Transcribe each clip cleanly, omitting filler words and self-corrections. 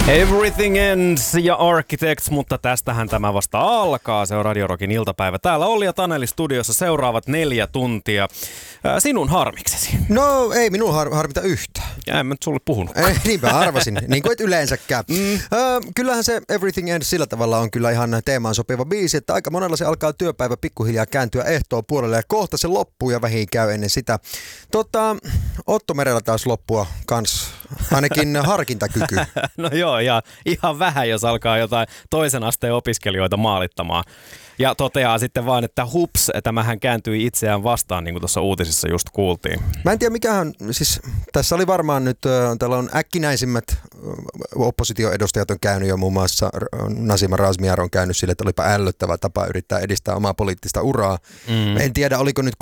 Everything Ends ja Architects, mutta tästähän tämä vasta alkaa. Se on Radio Rockin iltapäivä. Täällä Olli ja Taneli studiossa seuraavat 4 tuntia. Sinun harmiksesi. No ei minun harmita yhtään. Ja en mä nyt sulle puhunut. Niinpä arvasin, niin kuin et yleensäkään. Kyllähän se Everything Ends sillä tavalla on kyllä ihan teemaan sopiva biisi, että aika monella se alkaa työpäivä pikkuhiljaa kääntyä ehtoon puolelle ja kohta se loppuu ja vähin käy ennen sitä. Otto Merellä taas loppua kans, ainakin harkintakyky. No joo, ja ihan vähän, jos alkaa jotain toisen asteen opiskelijoita maalittamaan. Ja toteaa sitten vaan, että hups, tämähän kääntyi itseään vastaan, niin kuin tuossa uutisissa just kuultiin. Mä en tiedä mikähän, siis tässä oli varmaan nyt, täällä on äkkinäisimmät oppositioedustajat on käynyt jo, muun muassa Nasima Razmyar on käynyt sille, että olipa ällöttävä tapa yrittää edistää omaa poliittista uraa. En tiedä, oliko nyt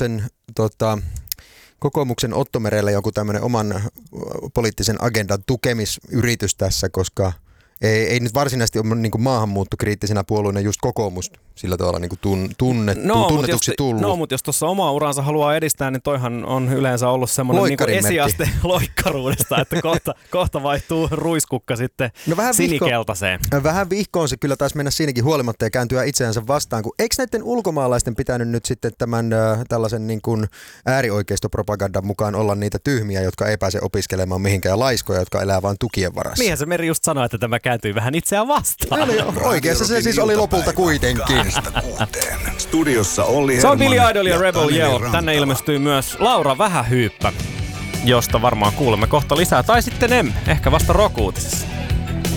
kokoomuksen Otto Merellä joku tämmöinen oman poliittisen agendan tukemisyritys tässä, koska ei nyt varsinaisesti ole niin kuin maahanmuuttokriittisenä puolueena just kokoomus sillä tavalla niin kuin tunnetuksi tullut. No, mutta jos tuossa omaa uransa haluaa edistää, niin toihan on yleensä ollut semmoinen niin esiaste loikkaruudesta, että kohta vaihtuu ruiskukka sitten sinikeltaiseen. Vähän vihkoon se kyllä taisi mennä siinäkin huolimatta ja kääntyä itseänsä vastaan, kun eikö näiden ulkomaalaisten pitänyt nyt sitten tämän tällaisen niin kuin äärioikeistopropagandan mukaan olla niitä tyhmiä, jotka ei pääse opiskelemaan mihinkään, ja laiskoja, jotka elää vain tukien varassa. Niinhän se Meri just sanoi, että tämä kääntyi vähän itseään vastaan. Oikeassa se siis oli lopulta kuitenkin. Studiossa Olli Se on Billy Idol ja Rebel Yell. Tänne ilmestyy myös Laura Vähähyyppä, josta varmaan kuulemme kohta lisää. Tai sitten ehkä vasta Rock-uutisessa.